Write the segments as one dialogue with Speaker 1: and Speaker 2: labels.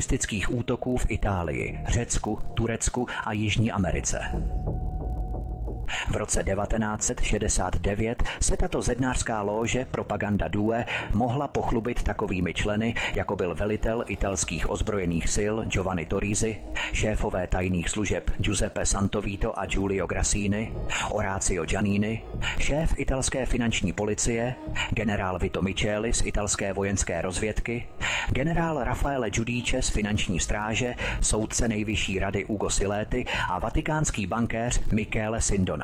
Speaker 1: teroristických útoků v Itálii, Řecku, Turecku a Jižní Americe. V roce 1969 se tato zednářská lóže Propaganda Due mohla pochlubit takovými členy, jako byl velitel italských ozbrojených sil Giovanni Torrisi, šéfové tajných služeb Giuseppe Santovito a Giulio Grassini, Orazio Giannini, šéf italské finanční policie, generál Vito Micheli z italské vojenské rozvědky, generál Raffaele Giudice z finanční stráže, soudce nejvyšší rady Ugo Siletti a vatikánský bankéř Michele Sindona.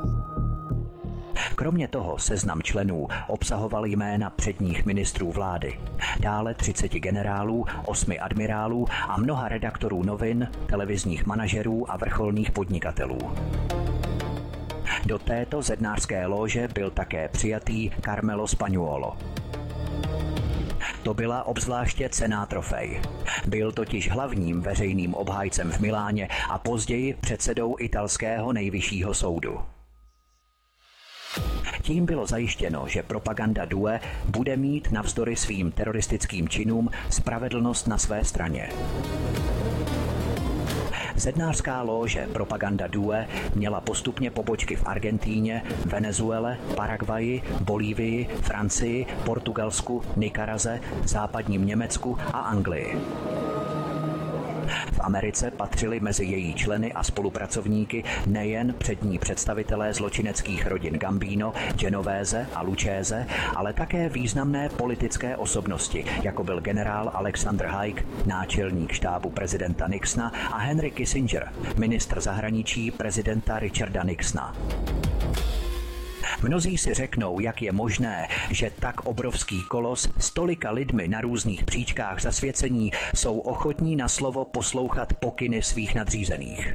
Speaker 1: Kromě toho seznam členů obsahoval jména předních ministrů vlády, dále 30 generálů, 8 admirálů a mnoha redaktorů novin, televizních manažerů a vrcholných podnikatelů. Do této zednářské lóže byl také přijatý Carmelo Spagnuolo. To byla obzvláště cenná trofej. Byl totiž hlavním veřejným obhájcem v Miláně a později předsedou italského nejvyššího soudu. Tím bylo zajištěno, že Propaganda Due bude mít navzdory svým teroristickým činům spravedlnost na své straně. Zednářská lóže Propaganda Due měla postupně pobočky v Argentíně, Venezuele, Paraguayi, Bolívii, Francii, Portugalsku, Nikaraze, západním Německu a Anglii. V Americe patřili mezi její členy a spolupracovníky nejen přední představitelé zločineckých rodin Gambino, Genovese a Lucchese, ale také významné politické osobnosti, jako byl generál Alexander Haig, náčelník štábu prezidenta Nixona, a Henry Kissinger, ministr zahraničí prezidenta Richarda Nixona. Mnozí si řeknou, jak je možné, že tak obrovský kolos s tolika lidmi na různých příčkách zasvěcení jsou ochotní na slovo poslouchat pokyny svých nadřízených.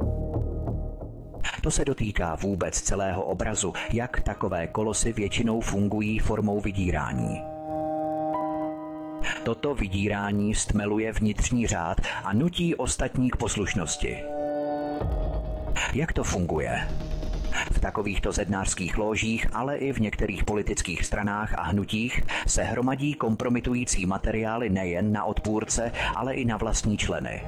Speaker 1: To se dotýká vůbec celého obrazu, jak takové kolosy většinou fungují formou vydírání. Toto vydírání stmeluje vnitřní řád a nutí ostatní k poslušnosti. Jak to funguje? V takovýchto zednářských lóžích, ale i v některých politických stranách a hnutích se hromadí kompromitující materiály nejen na odpůrce, ale i na vlastní členy.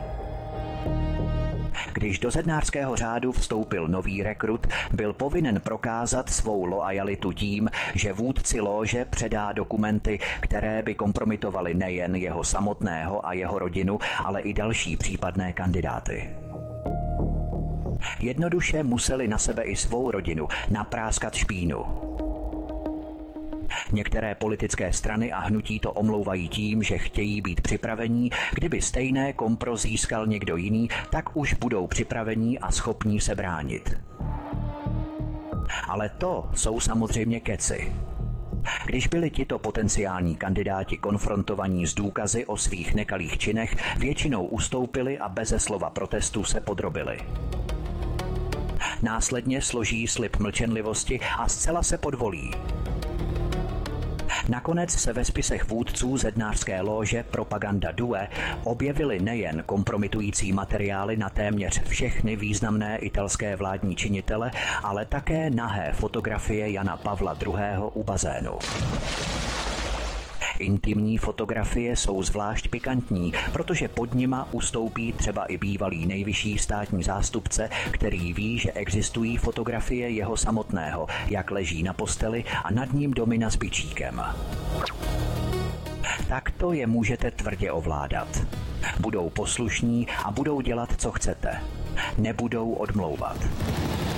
Speaker 1: Když do zednářského řádu vstoupil nový rekrut, byl povinen prokázat svou loajalitu tím, že vůdci lóže předá dokumenty, které by kompromitovaly nejen jeho samotného a jeho rodinu, ale i další případné kandidáty. Jednoduše museli na sebe i svou rodinu napráskat špínu. Některé politické strany a hnutí to omlouvají tím, že chtějí být připravení, kdyby stejné kompro získal někdo jiný, tak už budou připravení a schopní se bránit. Ale to jsou samozřejmě keci. Když byli tito potenciální kandidáti konfrontovaní s důkazy o svých nekalých činech, většinou ustoupili a beze slova protestu se podrobili. Následně složí slib mlčenlivosti a zcela se podvolí. Nakonec se ve spisech vůdců zednářské lóže Propaganda Due objevily nejen kompromitující materiály na téměř všechny významné italské vládní činitele, ale také nahé fotografie Jana Pavla II. U bazénu. Intimní fotografie jsou zvlášť pikantní, protože pod nima ustoupí třeba i bývalý nejvyšší státní zástupce, který ví, že existují fotografie jeho samotného, jak leží na posteli a nad ním domina s bičíkem. Takto je můžete tvrdě ovládat. Budou poslušní a budou dělat, co chcete. Nebudou odmlouvat.